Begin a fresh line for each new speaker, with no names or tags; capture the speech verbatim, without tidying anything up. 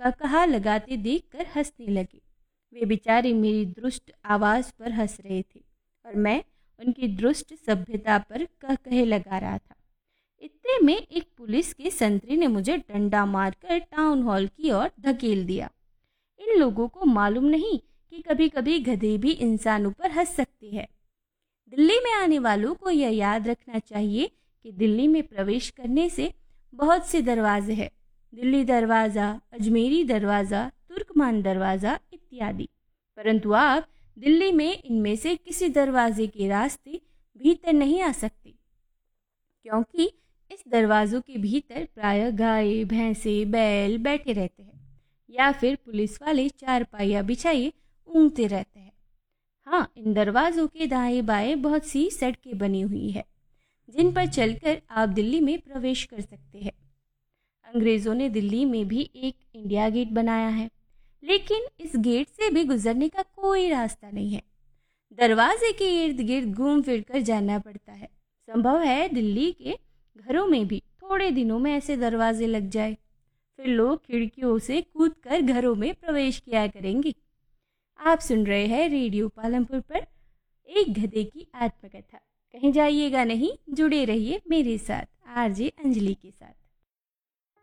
कहा लगाते देखकर हंसने लगे। वे बेचारे मेरी दुष्ट आवाज़ पर हंस रहे थे और मैं उनकी दुष्ट सभ्यता पर कह कहे लगा रहा था। इतने में एक पुलिस के संतरी ने मुझे डंडा मारकर टाउन हॉल की ओर धकेल दिया। इन लोगों को मालूम नहीं कि कभी कभी गधे भी इंसानों पर हंस सकते हैं। दिल्ली में आने वालों को यह याद रखना चाहिए कि दिल्ली में प्रवेश करने से बहुत से दरवाजे हैं। दिल्ली दरवाज़ा, अजमेरी दरवाज़ा, तुर्कमान दरवाज़ा इत्यादि। परंतु आप दिल्ली में इनमें से किसी दरवाजे के रास्ते भीतर नहीं आ सकते, क्योंकि इस दरवाज़ों के भीतर प्रायः गाय, भैंसे, बैल बैठे रहते हैं या फिर पुलिस वाले चारपाइयाँ बिछाए ऊँघते रहते हैं। हाँ, इन दरवाज़ों के दाएं बाएं बहुत सी सड़कें बनी हुई है जिन पर चलकर आप दिल्ली में प्रवेश कर सकते हैं। अंग्रेज़ों ने दिल्ली में भी एक इंडिया गेट बनाया है, लेकिन इस गेट से भी गुजरने का कोई रास्ता नहीं है। दरवाजे के इर्द गिर्द घूम फिर कर जाना पड़ता है। संभव है दिल्ली के घरों में भी थोड़े दिनों में ऐसे दरवाजे लग जाए, फिर लोग खिड़कियों से कूदकर घरों में प्रवेश किया करेंगे। आप सुन रहे हैं रेडियो पालमपुर पर एक गधे की आत्मकथा। कहीं जाइएगा नहीं, जुड़े रहिए मेरे साथ आरजे अंजलि के साथ।